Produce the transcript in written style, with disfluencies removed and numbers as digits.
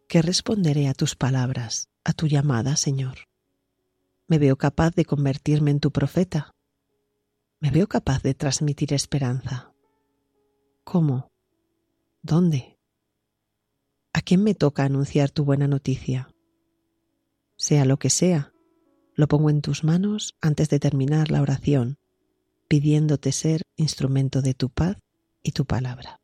¿Qué responderé a tus palabras, a tu llamada, Señor? ¿Me veo capaz de convertirme en tu profeta? ¿Me veo capaz de transmitir esperanza? ¿Cómo? ¿Dónde? ¿A quién me toca anunciar tu buena noticia? Sea lo que sea, lo pongo en tus manos antes de terminar la oración, pidiéndote ser instrumento de tu paz y tu palabra.